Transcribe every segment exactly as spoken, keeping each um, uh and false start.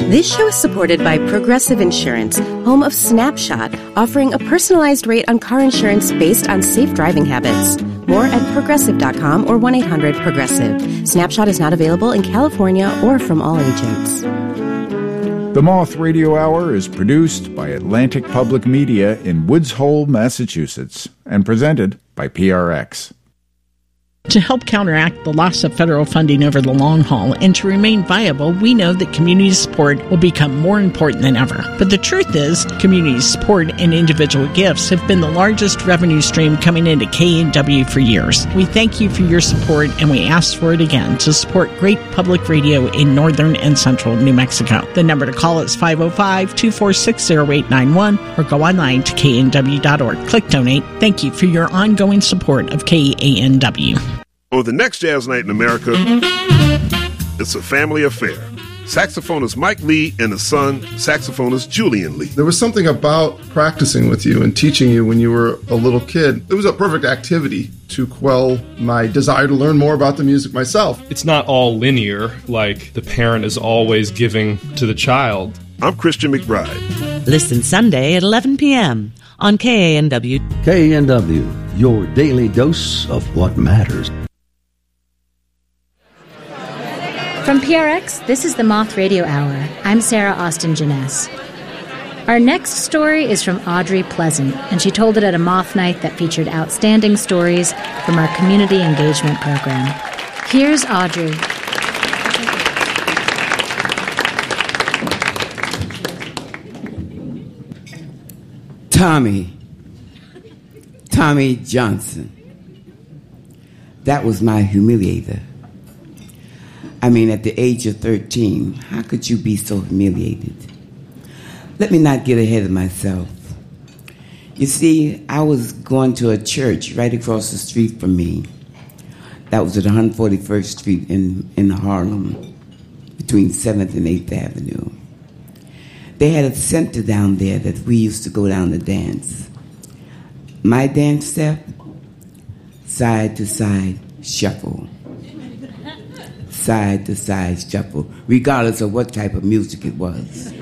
This show is supported by Progressive Insurance, home of Snapshot, offering a personalized rate on car insurance based on safe driving habits. More at progressive dot com or one eight hundred progressive. Snapshot is not available in California or from all agents. The Moth Radio Hour is produced by Atlantic Public Media in Woods Hole, Massachusetts, and presented by P R X. To help counteract the loss of federal funding over the long haul and to remain viable, we know that community support will become more important than ever. But the truth is, community support and individual gifts have been the largest revenue stream coming into K A W for years. We thank you for your support, and we ask for it again to support great public radio in northern and central New Mexico. The number to call is five oh five, two four six, oh eight nine one or go online to K N W dot org. Click Donate. Thank you for your ongoing support of K A N W. On the next Jazz Night in America, it's a family affair. Saxophonist Mike Lee and his son, saxophonist Julian Lee. There was something about practicing with you and teaching you when you were a little kid. It was a perfect activity to quell my desire to learn more about the music myself. It's not all linear, like the parent is always giving to the child. I'm Christian McBride. Listen Sunday at eleven p.m. on K A N W. K A N W, your daily dose of what matters. From P R X, this is the Moth Radio Hour. I'm Sarah Austin Jeunesse. Our next story is from Audrey Pleasant, and she told it at a Moth night that featured outstanding stories from our community engagement program. Here's Audrey. Tommy. Tommy Johnson. That was my humiliator. I mean, at the age of thirteen, how could you be so humiliated? Let me not get ahead of myself. You see, I was going to a church right across the street from me. That was at one forty-first Street in, in Harlem, between seventh and eighth Avenue. They had a center down there that we used to go down to dance. My dance step, side to side shuffle. Side to side shuffle, regardless of what type of music it was.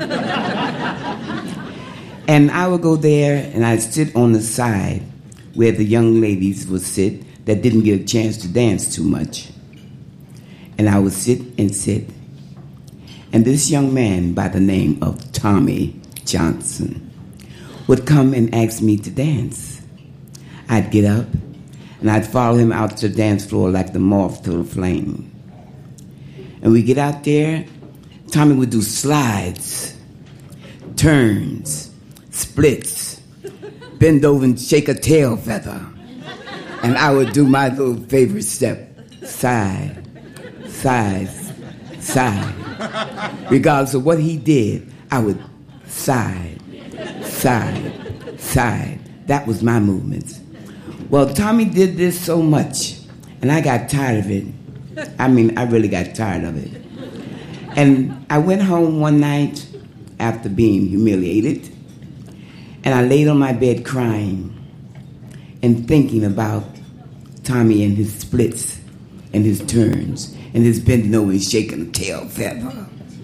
And I would go there and I'd sit on the side where the young ladies would sit that didn't get a chance to dance too much. And I would sit and sit. And this young man by the name of Tommy Johnson would come and ask me to dance. I'd get up and I'd follow him out to the dance floor like the moth to the flame. And we get out there, Tommy would do slides, turns, splits, bend over and shake a tail feather. And I would do my little favorite step, side, side, side. Regardless of what he did, I would side, side, side. That was my movements. Well, Tommy did this so much, and I got tired of it. I mean, I really got tired of it. And I went home one night after being humiliated, and I laid on my bed crying and thinking about Tommy and his splits and his turns and his bending over and shaking a tail feather.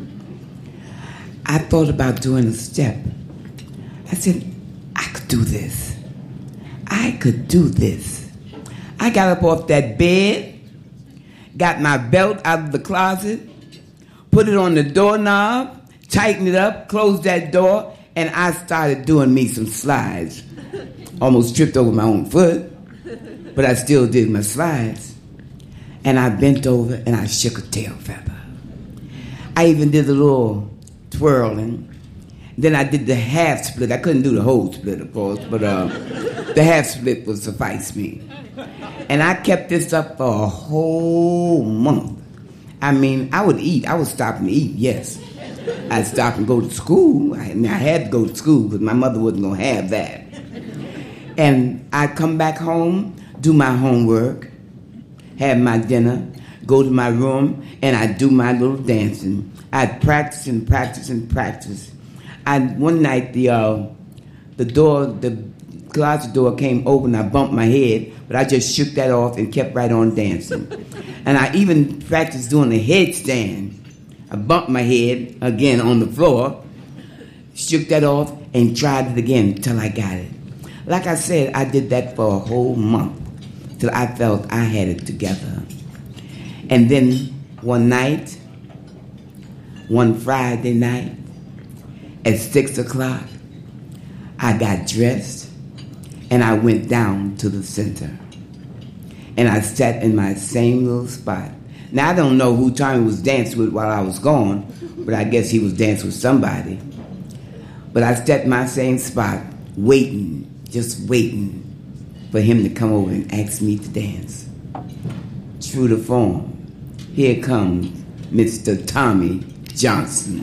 I thought about doing a step. I said, I could do this. I could do this. I got up off that bed, got my belt out of the closet, put it on the doorknob, tightened it up, closed that door, and I started doing me some slides. Almost tripped over my own foot, but I still did my slides. And I bent over and I shook a tail feather. I even did a little twirling. Then I did the half split. I couldn't do the whole split, of course, but uh, the half split would suffice me. And I kept this up for a whole month. I mean, I would eat. I would stop and eat, yes. I'd stop and go to school. I, I had to go to school because my mother wasn't going to have that. And I'd come back home, do my homework, have my dinner, go to my room, and I'd do my little dancing. I'd practice and practice and practice. I, one night, the uh, the door, the closet door came open. I bumped my head, but I just shook that off and kept right on dancing. And I even practiced doing a headstand. I bumped my head again on the floor, shook that off, and tried it again until I got it. Like I said, I did that for a whole month till I felt I had it together. And then one night, one Friday night, at six o'clock, I got dressed and I went down to the center. And I sat in my same little spot. Now, I don't know who Tommy was dancing with while I was gone, but I guess he was dancing with somebody. But I sat in my same spot, waiting, just waiting for him to come over and ask me to dance. True to form, here comes Mister Tommy Johnson.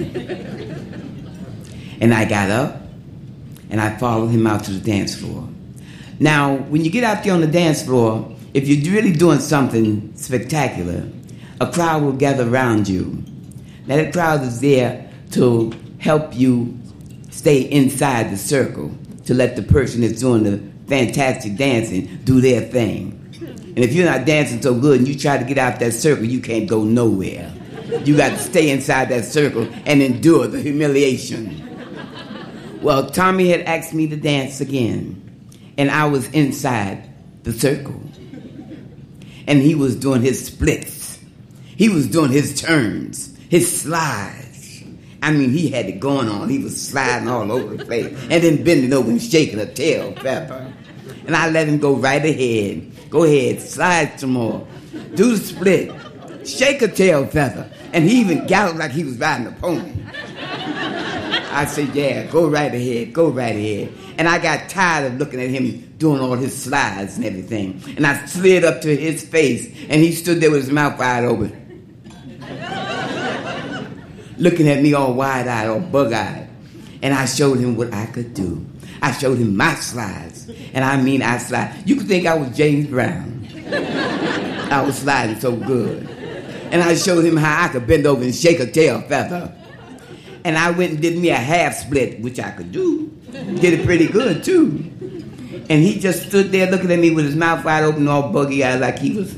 And I got up, and I followed him out to the dance floor. Now, when you get out there on the dance floor, if you're really doing something spectacular, a crowd will gather around you. Now, that crowd is there to help you stay inside the circle, to let the person that's doing the fantastic dancing do their thing. And if you're not dancing so good and you try to get out that circle, you can't go nowhere. You got to stay inside that circle and endure the humiliation. Well, Tommy had asked me to dance again, and I was inside the circle. And he was doing his splits. He was doing his turns, his slides. I mean, he had it going on. He was sliding all over the place and then bending over and shaking a tail feather. And I let him go right ahead. Go ahead, slide some more. Do the split. Shake a tail feather. And he even galloped like he was riding a pony. I said, yeah, go right ahead, go right ahead. And I got tired of looking at him doing all his slides and everything. And I slid up to his face, and he stood there with his mouth wide open. Looking at me all wide-eyed, all bug-eyed. And I showed him what I could do. I showed him my slides. And I mean I slide. You could think I was James Brown. I was sliding so good. And I showed him how I could bend over and shake a tail feather. And I went and did me a half split, which I could do. Did it pretty good, too. And he just stood there looking at me with his mouth wide open, all buggy-eyed, like he was...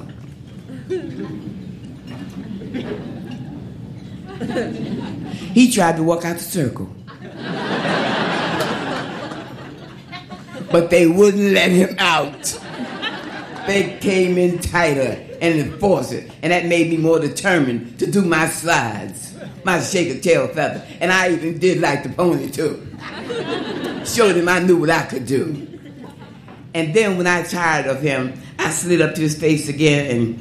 He tried to walk out the circle. But they wouldn't let him out. They came in tighter and enforced it. And that made me more determined to do my slides, my shake a tail feather. And I even did like the pony, too. Showed him I knew what I could do. And then when I tired of him, I slid up to his face again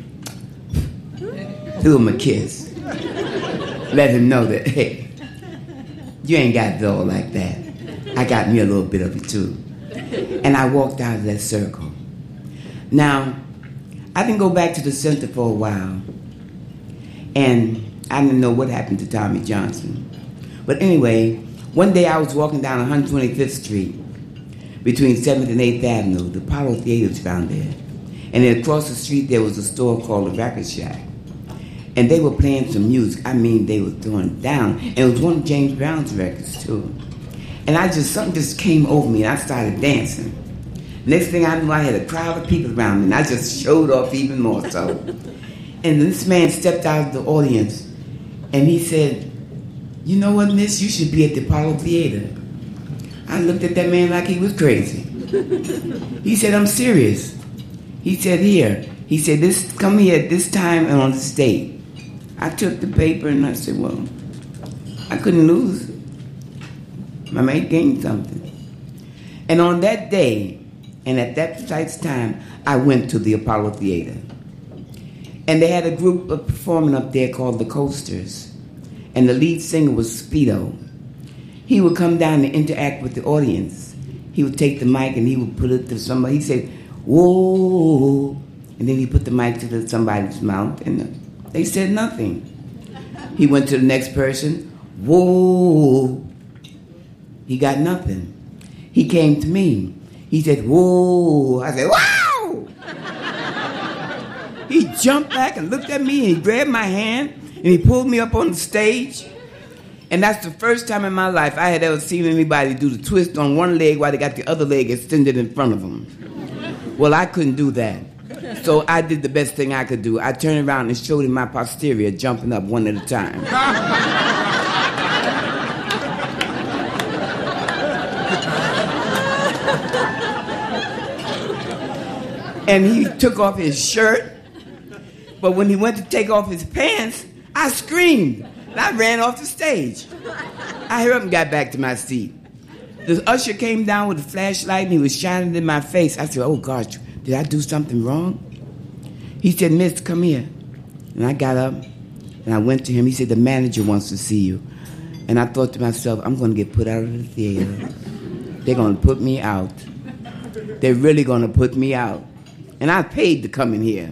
and threw him a kiss. Let him know that, hey, you ain't got it all like that. I got me a little bit of it, too. And I walked out of that circle. Now, I didn't go back to the center for a while. And I didn't know what happened to Tommy Johnson. But anyway, one day I was walking down one hundred twenty-fifth Street between seventh and eighth Avenue. The Apollo Theater's down there. And then across the street there was a store called the Record Shack. And they were playing some music. I mean, they were throwing down. And it was one of James Brown's records, too. And I just, something just came over me, and I started dancing. Next thing I knew, I had a crowd of people around me, and I just showed off even more so. And this man stepped out of the audience, and he said, you know what, miss, you should be at the Apollo Theater. I looked at that man like he was crazy. He said, I'm serious. He said, here. He said, "This come here at this time and on this date." I took the paper and I said, well, I couldn't lose. I may gain something. And on that day, and at that precise time, I went to the Apollo Theater. And they had a group of performing up there called the Coasters. And the lead singer was Speedo. He would come down and interact with the audience. He would take the mic and he would put it to somebody. He said, whoa. And then he put the mic to the, somebody's mouth and they said nothing. He went to the next person. Whoa. He got nothing. He came to me. He said, whoa. I said, wow. He jumped back and looked at me and he grabbed my hand and he pulled me up on the stage. And that's the first time in my life I had ever seen anybody do the twist on one leg while they got the other leg extended in front of them. Well, I couldn't do that. So I did the best thing I could do. I turned around and showed him my posterior, jumping up one at a time. And he took off his shirt, but when he went to take off his pants, I screamed, and I ran off the stage. I hurried up and got back to my seat. The usher came down with a flashlight, and he was shining in my face. I said, oh, gosh, did I do something wrong? He said, miss, come here. And I got up, and I went to him. He said, the manager wants to see you. And I thought to myself, I'm going to get put out of the theater. They're going to put me out. They're really going to put me out. And I paid to come in here.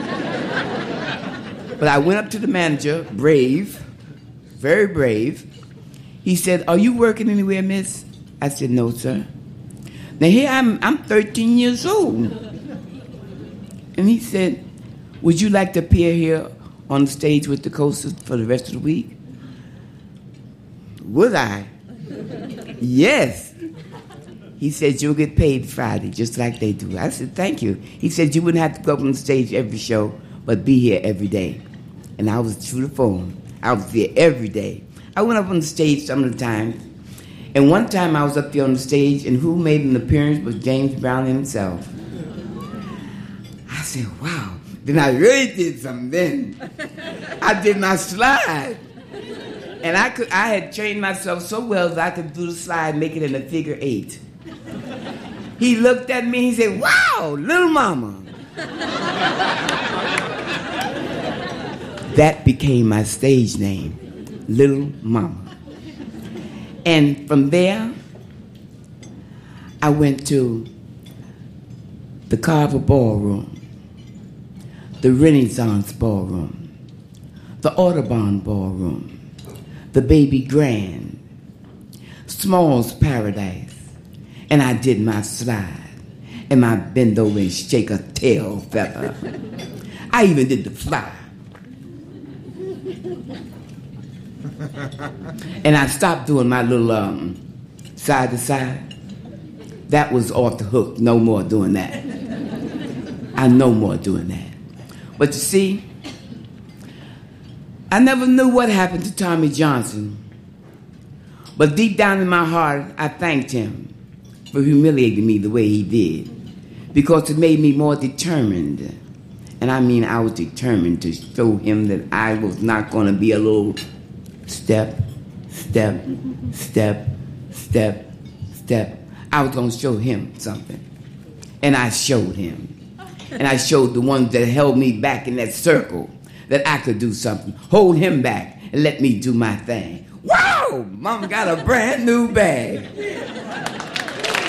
But I went up to the manager, brave, very brave. He said, are you working anywhere, miss? I said, no, sir. Now here I'm, I'm thirteen years old. And he said, would you like to appear here on the stage with the coasters for the rest of the week? Would I? Yes. He said, you'll get paid Friday, just like they do. I said, thank you. He said, you wouldn't have to go up on the stage every show, but be here every day. And I was true to form. I was there every day. I went up on the stage some of the time. And one time I was up there on the stage, and who made an appearance was James Brown himself. I said, wow. Then I really did something then. I did my slide. And I could I had trained myself so well that I could do the slide, make it in a figure eight. He looked at me, he said, wow, little mama. That became my stage name, Little Mama. And from there, I went to the Carver Ballroom, the Renaissance Ballroom, the Audubon Ballroom, the Baby Grand, Small's Paradise, and I did my slide, and my bend over and shake a tail feather. I even did the fly. And I stopped doing my little um, side to side. That was off the hook. No more doing that. I no more doing that. But you see, I never knew what happened to Tommy Johnson. But deep down in my heart, I thanked him for humiliating me the way he did, because it made me more determined. And I mean, I was determined to show him that I was not going to be a little step, step, step, step, step. I was going to show him something. And I showed him. And I showed the ones that held me back in that circle that I could do something. Hold him back and let me do my thing. Wow! Mom got a brand new bag.